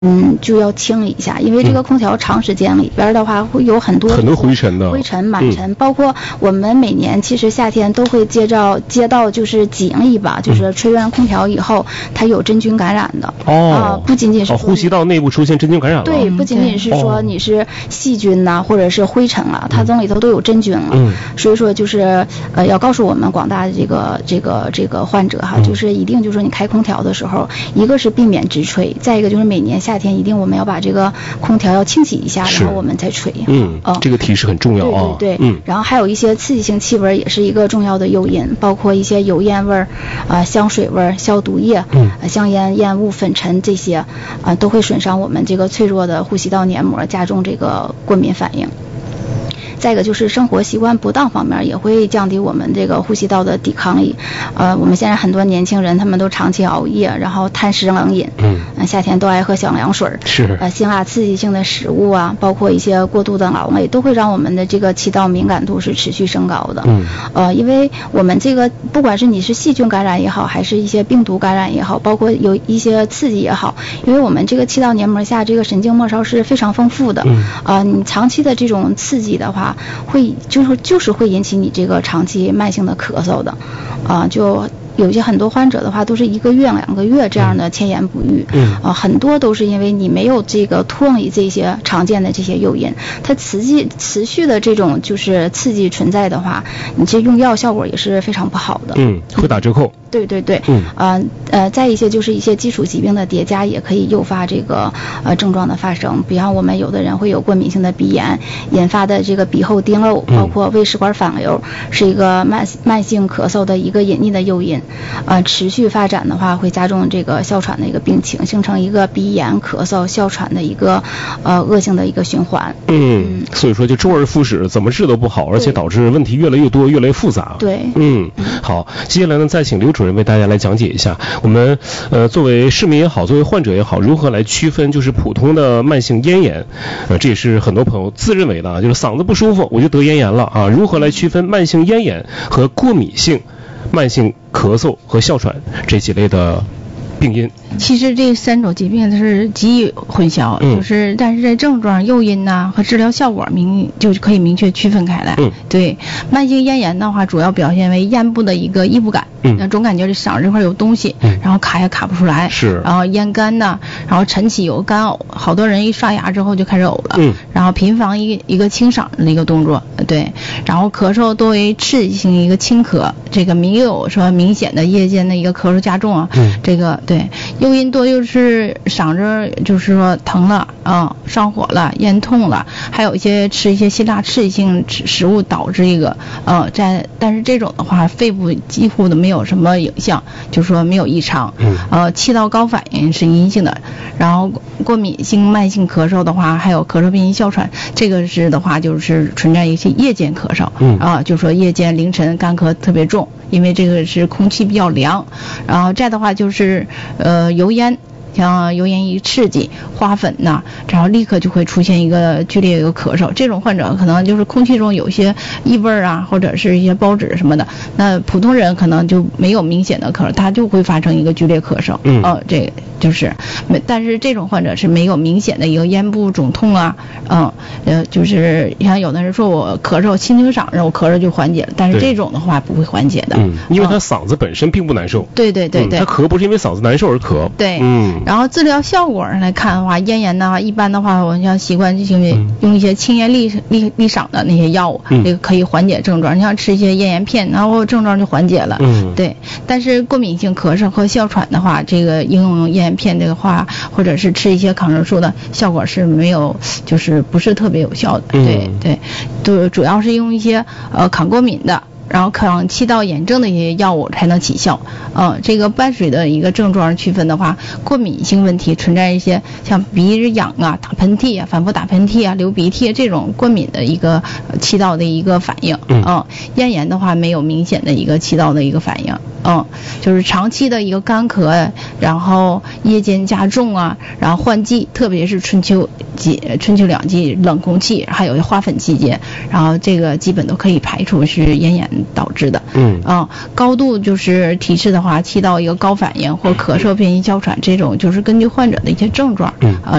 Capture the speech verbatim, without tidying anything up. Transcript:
嗯，就要清理一下，因为这个空调长时间里边的话会有很多很多灰尘的灰尘满尘、嗯，包括我们每年其实夏天都会接到接到就是几例吧，就是吹完空调以后，它有真菌感染的。 哦、 呃，不仅仅是、 哦、呼吸道内部出现真菌感染了。 对，不仅仅是说你是细菌呐、啊，或者是灰尘了、啊，它从里头都有真菌了。嗯，所以说就是呃要告诉我们广大的这个这个这个患者哈，就是一定就是说你开空调的时候，一个是避免直吹，再一个就是每年夏天一定我们要把这个空调要清洗一下，然后我们再吹。 嗯，哦、这个提示很重要啊。 对对对，嗯，然后还有一些刺激性气味也是一个重要的诱因，包括一些油烟味儿、啊、呃、香水味儿、消毒液、嗯、呃、香烟、烟雾、粉尘这些啊、呃、都会损伤我们这个脆弱的呼吸道黏膜，加重这个过敏反应。再一个就是生活习惯不当方面也会降低我们这个呼吸道的抵抗力。呃，我们现在很多年轻人他们都长期熬夜，然后贪食冷饮，嗯，呃、夏天都爱喝小凉水， 是， 呃，辛辣刺激性的食物啊，包括一些过度的劳累，都会让我们的这个气道敏感度是持续升高的。嗯，呃，因为我们这个不管是你是细菌感染也好，还是一些病毒感染也好，包括有一些刺激也好，因为我们这个气道黏膜下这个神经末梢是非常丰富的。嗯，呃，你长期的这种刺激的话，会就是就是会引起你这个长期慢性的咳嗽的，啊、呃，就有些很多患者的话都是一个月两个月这样的迁延不愈，嗯，啊、呃，很多都是因为你没有这个脱离这些常见的这些诱因，它持续持续的这种就是刺激存在的话，你这用药效果也是非常不好的， 嗯，会打折扣。 对对对，嗯，呃呃，再一些就是一些基础疾病的叠加，也可以诱发这个呃症状的发生。比方我们有的人会有过敏性的鼻炎引发的这个鼻后碘漏，包括胃食管反流，是一个慢慢性咳嗽的一个隐匿的诱因。呃，持续发展的话，会加重这个哮喘的一个病情，形成一个鼻炎、咳嗽、哮喘的一个呃恶性的一个循环。 嗯，所以说就周而复始，怎么治都不好，而且导致问题越来越多，越来越复杂。 对， 嗯，好，接下来呢，再请刘主任为大家来讲解一下，我们呃作为市民也好，作为患者也好，如何来区分就是普通的慢性咽炎，呃，这也是很多朋友自认为的啊，就是嗓子不舒服我就得咽炎了啊，如何来区分慢性咽炎和过敏性慢性咳嗽和哮喘这几类的病因？ 其实这三种疾病它是极易混淆，嗯、就是但是在症状、诱因呐、啊、和治疗效果明就可以明确区分开来。嗯，对，慢性咽炎的话，主要表现为咽部的一个异物感，嗯，那总感觉这嗓子这块有东西，嗯，然后卡也卡不出来， 是， 然后咽干呐，然后晨起有干呕，好多人一刷牙之后就开始呕了，嗯，然后频繁一一个清嗓子的一个动作，对，然后咳嗽多为刺激性一个轻咳，这个没有说明显的夜间的一个咳嗽加重啊，嗯，这个对。诱因多就是嗓子就是说疼了啊、嗯，上火了，咽痛了，还有一些吃一些辛辣刺激性食物导致一个呃在，但是这种的话肺部几乎都没有什么影响，就是说没有异常，嗯，呃气道高反应是阴性的，然后过敏性慢性咳嗽的话，还有咳嗽病因哮喘，这个是的话就是存在一些夜间咳嗽，嗯啊，就是说夜间凌晨干咳特别重，因为这个是空气比较凉，然后再的话就是呃油烟。像油烟一刺激，花粉呐，然后立刻就会出现一个剧烈一个咳嗽。这种患者可能就是空气中有一些异味啊，或者是一些孢子什么的。那普通人可能就没有明显的咳嗽，他就会发生一个剧烈咳嗽。嗯，哦，这个就是没，但是这种患者是没有明显的一个咽部肿痛啊，嗯，呃，就是像有的人说我咳嗽清清嗓子，我咳嗽就缓解了，但是这种的话不会缓解的。 嗯，因为他嗓子本身并不难受。 对对对对， 他咳不是因为嗓子难受而咳。 对，嗯。然后治疗效果上来看的话，咽炎的话，一般的话，我们要习惯性用一些清咽利利利嗓的那些药物，嗯、这个可以缓解症状。你像吃一些咽炎片，然后症状就缓解了。嗯，对。但是过敏性咳嗽和哮喘的话，这个应用咽炎片这个话，或者是吃一些抗生素的效果是没有，就是不是特别有效的。嗯、对对，都主要是用一些呃抗过敏的。然后抗气道炎症的一些药物才能起效。嗯，这个伴随的一个症状区分的话，过敏性问题存在一些像鼻子痒啊、打喷嚏啊、反复打喷嚏啊、流鼻涕啊这种过敏的一个气道的一个反应。嗯，咽炎的话没有明显的一个气道的一个反应。嗯，就是长期的一个干咳，然后夜间加重啊，然后换季，特别是春秋季、春秋两季冷空气，还有花粉季节，然后这个基本都可以排除是咽炎的。 导致的。 嗯啊，高度就是提示的话，起到一个高反应或咳嗽、便于哮喘这种，就是根据患者的一些症状， 嗯啊。